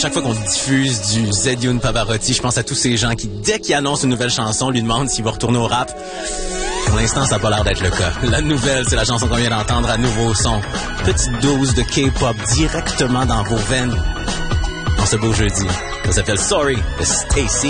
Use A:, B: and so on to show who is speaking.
A: chaque fois qu'on diffuse du Zedioun Pavarotti, je pense à tous ces gens qui, dès qu'il annonce une nouvelle chanson, lui demandent s'il va retourner au rap. Pour l'instant, ça n'a pas l'air d'être le cas. La nouvelle, c'est la chanson qu'on vient d'entendre à nouveau son. Petite dose de K-pop directement dans vos veines. En ce beau jeudi. Ça s'appelle Sorry de Stacy.